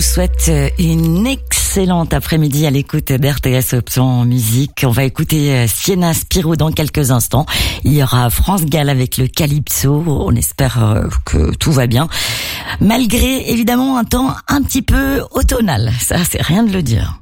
Je vous souhaite une excellente après-midi à l'écoute d'RTS Option Musique. On va écouter Sienna Spiro dans quelques instants. Il y aura France Gall avec le Calypso. On espère que tout va bien. Malgré évidemment un temps un petit peu automnal. Ça, c'est rien de le dire.